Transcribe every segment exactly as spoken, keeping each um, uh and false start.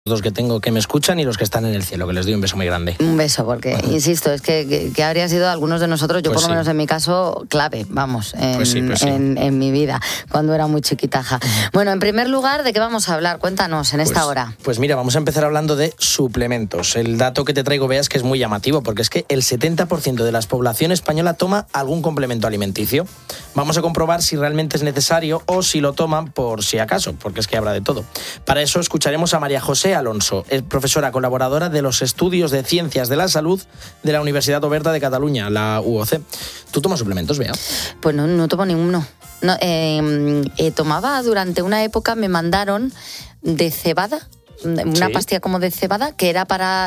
Los que tengo que me escuchan y los que están en el cielo, que les doy un beso muy grande. Un beso, porque, insisto, es que, que, que habría sido algunos de nosotros, yo pues por lo sí. menos en mi caso, clave, vamos, en, pues sí, pues sí. en, en mi vida, cuando era muy chiquitaja. Bueno, en primer lugar, ¿de qué vamos a hablar? Cuéntanos en esta pues, hora. Pues mira, vamos a empezar hablando de suplementos. El dato que te traigo, veas que es muy llamativo, porque es que el setenta por ciento de la población española toma algún complemento alimenticio. Vamos a comprobar si realmente es necesario o si lo toman por si acaso, porque es que habrá de todo. Para eso escucharemos a María José Alonso, es profesora colaboradora de los estudios de Ciencias de la Salud de la Universidad Oberta de Cataluña, la U O C. ¿Tú tomas suplementos, Bea? Pues no, no tomo ninguno. No, eh, eh, tomaba durante una época, me mandaron de cebada, una ¿Sí? pastilla como de cebada, que era para,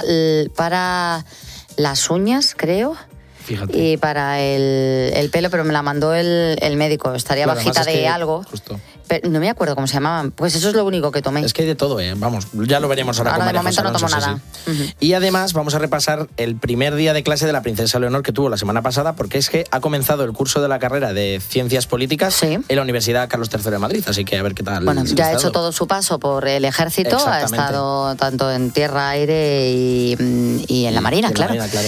para las uñas, creo. Fíjate. Y para el, el pelo, pero me la mandó el, el médico. Estaría claro, bajita de que, algo. Justo. Pero no me acuerdo cómo se llamaban. Pues eso es lo único que tomé. Es que hay de todo, ¿eh? Vamos, ya lo veremos ahora, ahora con María de momento José Alonso, no tomo nada. Sí, sí. Uh-huh. Y además vamos a repasar el primer día de clase de la princesa Leonor que tuvo la semana pasada, porque es que ha comenzado el curso de la carrera de Ciencias Políticas sí. en la Universidad Carlos tercero de Madrid. Así que a ver qué tal. Bueno, ya ha hecho todo su paso por el ejército. Ha estado tanto en tierra, aire y, y en la marina, en claro. La marina, claro.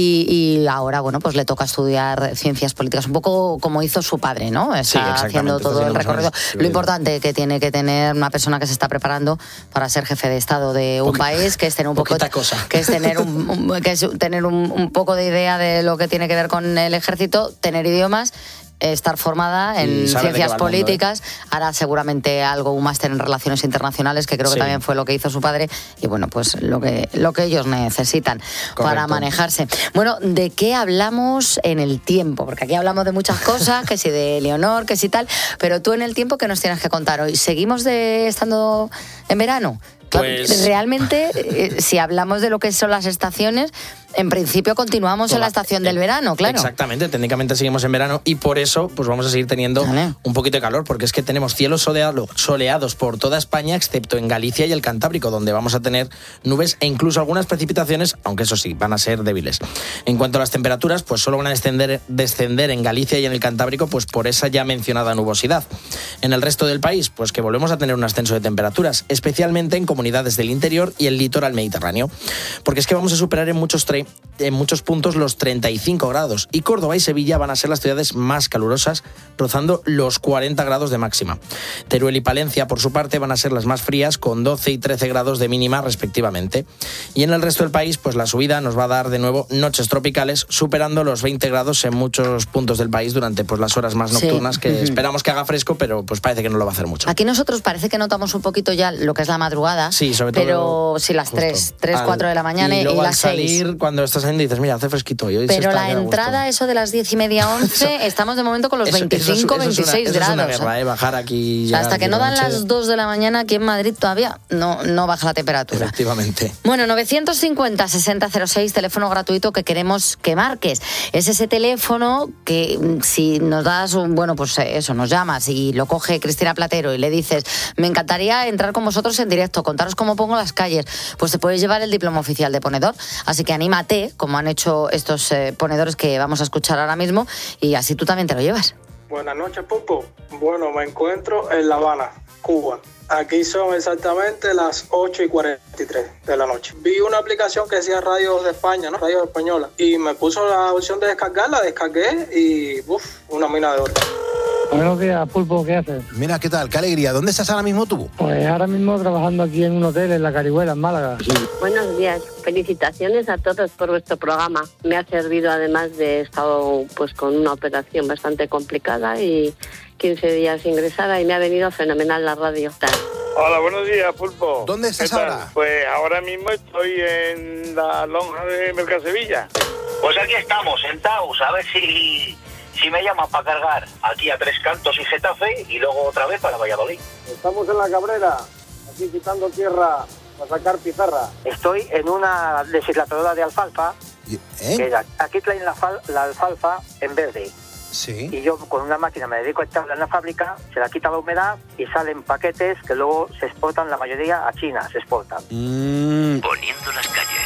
Y, y ahora, bueno, pues le toca estudiar Ciencias Políticas, un poco como hizo su padre, ¿no? Está sí, haciendo todo haciendo el recorrido. Años, lo importante que tiene que tener una persona que se está preparando para ser jefe de Estado de un Poquita, país, que es tener un poco cosa. que es tener un, un que es tener un, un poco de idea de lo que tiene que ver con el ejército, tener idiomas, estar formada en ciencias políticas, mundo, ¿eh? Hará seguramente algo, un máster en relaciones internacionales, que creo sí. que también fue lo que hizo su padre, y bueno, pues lo que, lo que ellos necesitan Correcto. Para manejarse. Bueno, ¿de qué hablamos en el tiempo? Porque aquí hablamos de muchas cosas, que si de Leonor, que si tal, pero tú en el tiempo, ¿qué nos tienes que contar hoy? ¿Seguimos de estando en verano? Pues... Realmente, eh, si hablamos de lo que son las estaciones, en principio continuamos Toda, en la estación eh, del verano, claro. Exactamente, técnicamente seguimos en verano y por eso pues vamos a seguir teniendo vale. un poquito de calor, porque es que tenemos cielos soleado, soleados por toda España, excepto en Galicia y el Cantábrico, donde vamos a tener nubes e incluso algunas precipitaciones, aunque eso sí, van a ser débiles. En cuanto a las temperaturas, pues solo van a descender, descender en Galicia y en el Cantábrico, pues por esa ya mencionada nubosidad. En el resto del país, pues que volvemos a tener un ascenso de temperaturas, especialmente en comunidades del interior y el litoral mediterráneo, porque es que vamos a superar en muchos tre- en muchos puntos los treinta y cinco grados, y Córdoba y Sevilla van a ser las ciudades más calurosas, rozando los cuarenta grados de máxima. Teruel y Palencia, por su parte, van a ser las más frías, con doce y trece grados de mínima respectivamente. Y en el resto del país, pues la subida nos va a dar de nuevo noches tropicales, superando los veinte grados en muchos puntos del país durante pues las horas más nocturnas, sí. que uh-huh. esperamos que haga fresco, pero pues parece que no lo va a hacer mucho. Aquí nosotros parece que notamos un poquito ya lo que es la madrugada, sí, sobre todo, pero sí las tres, tres, cuatro de la mañana y, y, luego y las seis. Cuando estás saliendo y dices, mira, hace fresquito. Y hoy pero se la entrada, eso de las diez y media, once, estamos de momento con los eso, veinticinco, eso es, eso veintiséis es una, grados. Eso es una guerra, ¿eh? Bajar aquí. O sea, hasta que no dan noche. las dos de la mañana aquí en Madrid todavía no, no baja la temperatura. Efectivamente. Bueno, novecientos cincuenta, sesenta cero seis, teléfono gratuito que queremos que marques. Es ese teléfono que si nos das un, bueno, pues eso, nos llamas y lo coge Cristina Platero y le dices, me encantaría entrar con vosotros en directo, contaros cómo pongo las calles, pues te puedes llevar el diploma oficial de ponedor. Así que anímate, como han hecho estos eh, ponedores que vamos a escuchar ahora mismo, y así tú también te lo llevas. Buenas noches, Pulpo. Bueno, me encuentro en La Habana, Cuba. Aquí son exactamente las ocho y cuarenta y tres de la noche. Vi una aplicación que decía Radios de España, ¿no? Radios Española. Y me puso la opción de descargarla, descargué y uff, una mina de oro. Buenos días, Pulpo, ¿qué haces? Mira, ¿qué tal? Qué alegría. ¿Dónde estás ahora mismo tú? Pues ahora mismo trabajando aquí en un hotel en La Carihuela, en Málaga. Sí. Buenos días. Felicitaciones a todos por vuestro programa. Me ha servido, además de estado pues con una operación bastante complicada y quince días ingresada, y me ha venido fenomenal la radio. Hola, buenos días, Pulpo. ¿Dónde estás ahora? Pues ahora mismo estoy en la lonja de Mercasevilla. Pues aquí estamos, sentados, a ver si... Si me llaman para cargar aquí a Tres Cantos y Getafe y luego otra vez para Valladolid. Estamos en la Cabrera, aquí quitando tierra para sacar pizarra. Estoy en una deshidratadora de alfalfa. ¿Eh? Que aquí traen la, fal, la alfalfa en verde. Sí. Y yo con una máquina me dedico a echarla en la fábrica, se la quita la humedad y salen paquetes que luego se exportan, la mayoría a China se exportan. Mm. Poniendo las calles.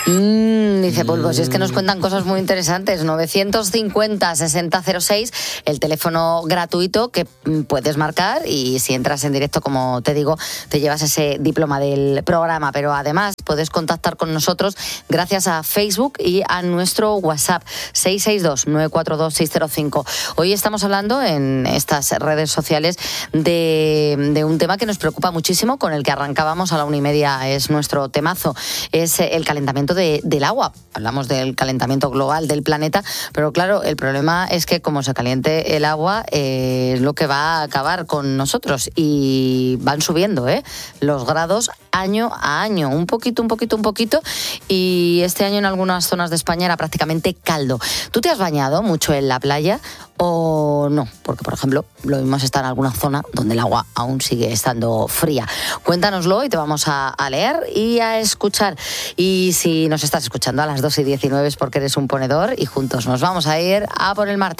Mm, dice Pulpo, si es que nos cuentan cosas muy interesantes. novecientos cincuenta, sesenta cero seis, el teléfono gratuito que puedes marcar y si entras en directo, como te digo, te llevas ese diploma del programa. Pero además puedes contactar con nosotros gracias a Facebook y a nuestro WhatsApp seis seis dos, nueve cuatro dos, seis cero cinco. Hoy estamos hablando en estas redes sociales de, de un tema que nos preocupa muchísimo, con el que arrancábamos a la una y media, es nuestro temazo, es el calentamiento de, del agua. Hablamos del calentamiento global del planeta, pero claro, el problema es que como se caliente el agua, eh, es lo que va a acabar con nosotros y van subiendo, ¿eh? los grados año a año, un poquito, un poquito, un poquito, y este año en algunas zonas de España era prácticamente caldo. ¿Tú te has bañado mucho en la playa o no? Porque, por ejemplo, lo mismo está en alguna zona donde el agua aún sigue estando fría. Cuéntanoslo y te vamos a, a leer y a escuchar. Y si nos estás escuchando a las dos y diecinueve es porque eres un ponedor y juntos nos vamos a ir a por el martes.